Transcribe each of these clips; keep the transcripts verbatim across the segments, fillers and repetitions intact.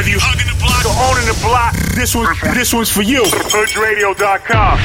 If you hugging the block or owning the block, this one, this one's for you. Hood Radio dot com.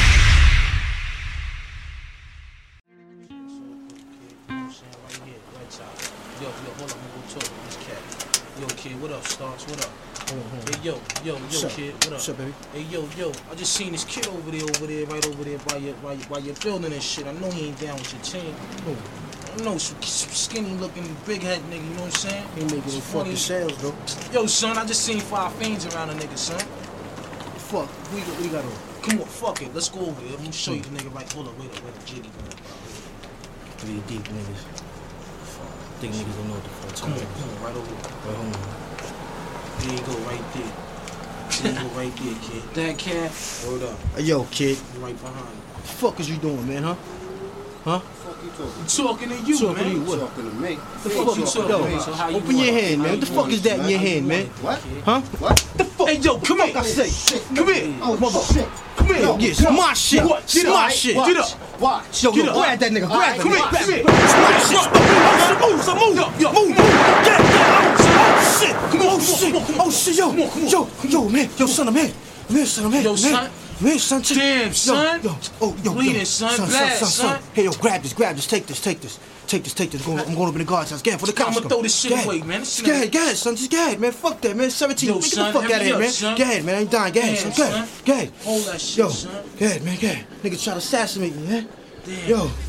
Yo, yo, hold up, I'm gonna go talk to this cat. Yo, kid, what up, Starks? What up? Hey, yo, yo, yo, kid, what up? What's up, baby? Hey, yo, yo, I just seen this kid over there, over there, right over there by your, by your, by your building and shit. I know he ain't down with your team. Who? I know, some, some skinny looking, big head nigga, you know what I'm saying? He making It's no funny. fucking sales, bro. Yo, son, I just seen five fiends around a nigga, son. Fuck, we got, we got on. Come on, fuck it, let's go over there. Let me show you the nigga right. Hold up, wait up, wait up, jiggy. Three deep niggas. Think niggas don't know what the fuck. Come on, come on, right over there. Right home. There you go, right there. There you go, right there, kid. That cat. Hold up. Hey, yo, kid. You right behind you. What the fuck is you doing, man, huh? Huh? Fuck you talking? I'm talking to you, Talking man. to you, what? Talking to me. The fuck you talking yo, about? So how you open your want? hand, How man. you What the fuck want? is that in your How you hand, man? want? What? Huh? What? The fuck? Hey, yo, come here. I say, Shit. come here. Oh, Mother- shit. Come here. Yo, Yeah, yo. smash shit. What? Get Smash up. shit. Watch. Get up. Watch. Yo, Get yo, up. grab that nigga. All Grab right, that come nigga. here. Grab Come it. here. Smash shit. Move, so move. Yo, yo. Move, move. Yeah, yeah. Oh, shit. Come on, Oh, come on, shit. come on, come on. Oh, shit, yo. Come on, come on. Yo, yo, man. Yo, son, I'm here. I'm here, son. I'm here. Yo, I'm here. son. I'm here, son. Check- Damn, yo, son. Yo, oh, yo, Bleeding, yo. son. Son, Blast, son, son, son. Hey, yo, grab this, grab this. Take this, take this. Take this, take this. I'm going, I'm going up in the guard's house. Get it for the cops. I'ma come. throw this shit Go ahead. away, man. This shit Go ain't- ahead, go ahead, son. Just go ahead, man. Fuck that, man. seventeen. Yo, Get son, the fuck hurry out of here, up, man. son. Go ahead, man. I ain't dying. Go ahead, Damn, son. Go ahead. son. Go ahead. Hold that shit, Yo, son. go ahead, man. Go ahead. Nigga try to assassinate me, man. Damn. Yo.